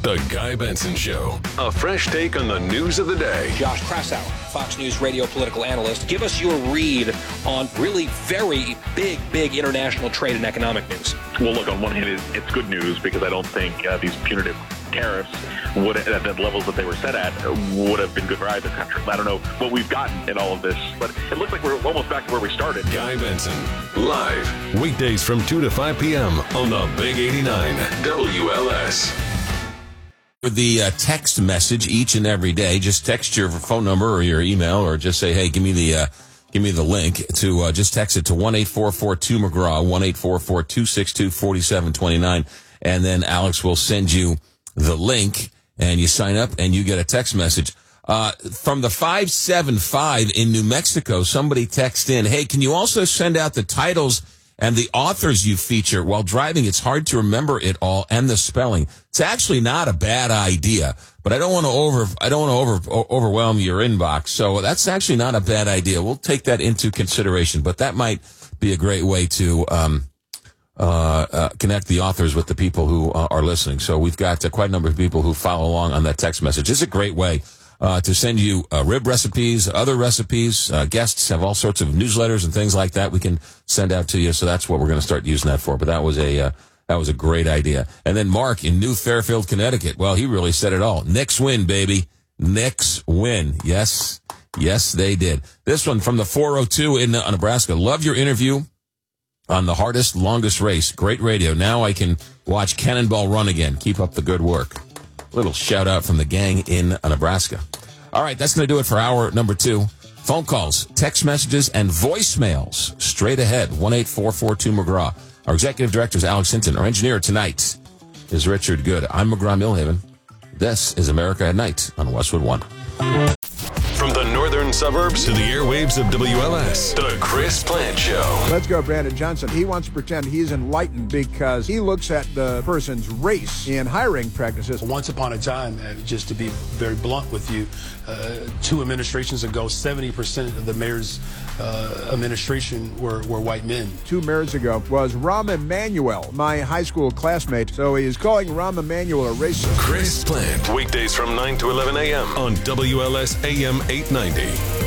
The Guy Benson Show. A fresh take on the news of the day. Josh Krasow, Fox News radio political analyst. Give us your read on really very big international trade and economic news. Well, look, on one hand, it's good news because I don't think these punitive tariffs would, at the levels that they were set at, would have been good for either country. I don't know what we've gotten in all of this, but it looks like we're almost back to where we started. Guy Benson, live, weekdays from 2 to 5 p.m. on the Big 89 WLS. For the text message each and every day, just text your phone number or your email, or just say, hey, give me the link to just text it to 1-844-2-McGraw, 1-844-262-4729, and then Alex will send you the link, and you sign up, and you get a text message. From the 575 in New Mexico, somebody texted in, hey, can you also send out the titles and the authors you feature while driving? It's hard to remember it all and the spelling. It's actually not a bad idea, but I don't want to overwhelm your inbox. So that's actually not a bad idea. We'll take that into consideration, but that might be a great way to connect the authors with the people who are listening. So we've got quite a number of people who follow along on that text message. It's a great way to send you rib recipes, other recipes. Guests have all sorts of newsletters and things like that we can send out to you. So that's what we're going to start using that for. But that was a great idea. And then Mark in New Fairfield, Connecticut. Well, he really said it all. Knicks win, baby. Knicks win. Yes, they did. This one from the 402 in Nebraska. Love your interview on the hardest, longest race. Great radio. Now I can watch Cannonball run again. Keep up the good work. Little shout out from the gang in Nebraska. All right, that's going to do it for hour number 2. Phone calls, text messages, and voicemails straight ahead. 1-844-2-McGraw. Our executive director is Alex Hinton. Our engineer tonight is Richard Good. I'm McGraw-Milhaven. This is America at Night on Westwood One. From the northern suburbs to the airwaves of WLS, The Chris Plant Show. Let's go, Brandon Johnson. He wants to pretend he's enlightened because he looks at the person's race in hiring practices. Once upon a time, just to be very blunt with you, 2 administrations ago, 70% of the mayor's administration were white men. 2 mayors ago was Rahm Emanuel, my high school classmate. So he is calling Rahm Emanuel a racist. Chris Plant, weekdays from 9 to 11 a.m. on WLS AM 890.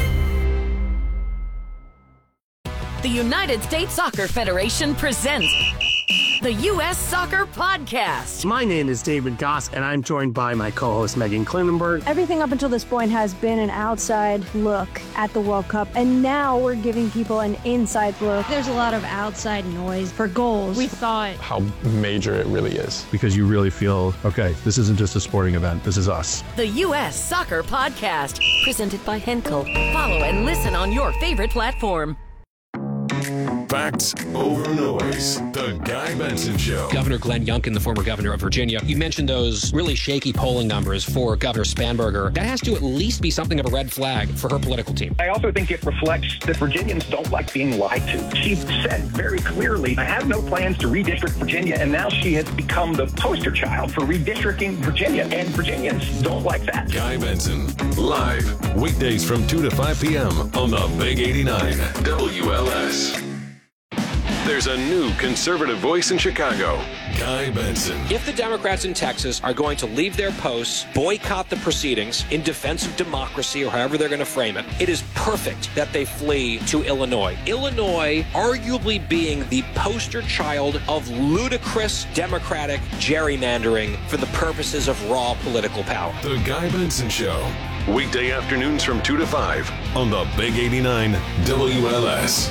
The United States Soccer Federation presents the U.S. Soccer Podcast. My name is David Goss, and I'm joined by my co-host Megan Klinenberg. Everything up until this point has been an outside look at the World Cup, and now we're giving people an inside look. There's a lot of outside noise for goals. We thought how major it really is. Because you really feel, okay, this isn't just a sporting event, this is us. The U.S. Soccer Podcast, presented by Henkel. Follow and listen on your favorite platform. Facts over noise. The Guy Benson Show. Governor Glenn Youngkin, the former governor of Virginia, you mentioned those really shaky polling numbers for Governor Spanberger. That has to at least be something of a red flag for her political team. I also think it reflects that Virginians don't like being lied to. She said very clearly, I have no plans to redistrict Virginia, and now she has become the poster child for redistricting Virginia, and Virginians don't like that. Guy Benson, live, weekdays from 2 to 5 p.m. on the Big 89 WLS. There's a new conservative voice in Chicago, Guy Benson. If the Democrats in Texas are going to leave their posts, boycott the proceedings in defense of democracy, or however they're going to frame it, it is perfect that they flee to Illinois. Illinois arguably being the poster child of ludicrous Democratic gerrymandering for the purposes of raw political power. The Guy Benson Show, weekday afternoons from 2 to 5 on the Big 89 WLS.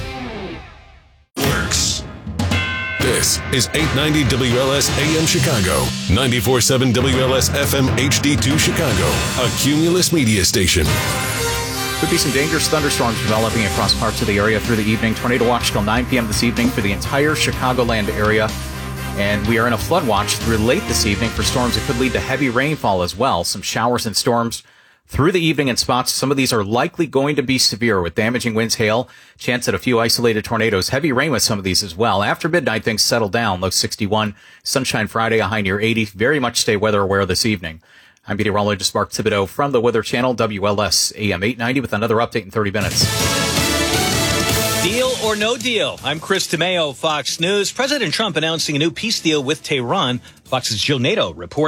This is 890 WLS AM Chicago, 94.7 WLS FM HD2 Chicago, a Cumulus media station. Could be some dangerous thunderstorms developing across parts of the area through the evening. Tornado watch till 9 p.m. this evening for the entire Chicagoland area. And we are in a flood watch through late this evening for storms that could lead to heavy rainfall as well. Some showers and storms through the evening in spots. Some of these are likely going to be severe with damaging winds, hail, chance at a few isolated tornadoes, heavy rain with some of these as well. After midnight, things settle down. Low 61, sunshine Friday, a high near 80. Very much stay weather aware this evening. I'm meteorologist Mark Thibodeau from the Weather Channel, WLS AM 890 with another update in 30 minutes. Deal or no deal? I'm Chris DeMeo, Fox News. President Trump announcing a new peace deal with Tehran. Fox's Jill Nato reports.